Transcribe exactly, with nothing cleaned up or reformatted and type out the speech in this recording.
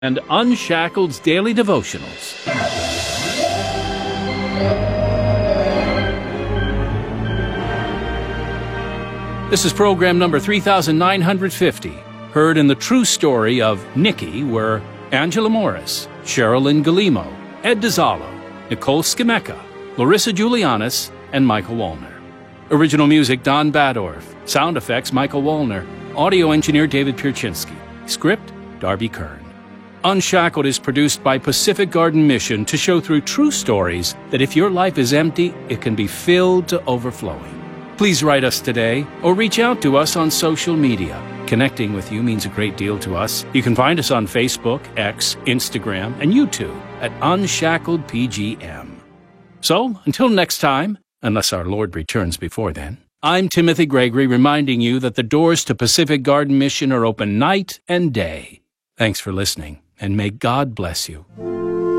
and Unshacked's Daily Devotionals. This is program number three thousand nine hundred fifty, heard in the true story of Nikki, where Angela Morris, Sherilyn Galimo, Ed DiZallo, Nicole Skimeka, Larissa Julianis, and Michael Wallner. Original music, Don Badorf. Sound effects, Michael Wallner. Audio engineer, David Pierczynski. Script, Darby Kern. Unshackled is produced by Pacific Garden Mission to show through true stories that if your life is empty, it can be filled to overflowing. Please write us today or reach out to us on social media. Connecting with you means a great deal to us. You can find us on Facebook, X, Instagram, and YouTube at Unshackled P G M. So, until next time, unless our Lord returns before then, I'm Timothy Gregory reminding you that the doors to Pacific Garden Mission are open night and day. Thanks for listening, and may God bless you.